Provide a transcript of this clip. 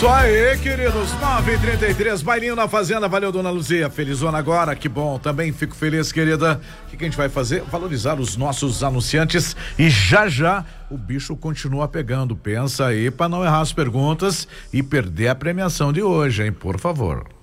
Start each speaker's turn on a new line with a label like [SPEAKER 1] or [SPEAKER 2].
[SPEAKER 1] Isso aí, queridos, 9h33, bailinho na fazenda, valeu, dona Luzia, felizona agora, que bom, também fico feliz, querida. O que a gente vai fazer? Valorizar os nossos anunciantes e já o bicho continua pegando, pensa aí pra não errar as perguntas e perder a premiação de hoje, hein, por favor.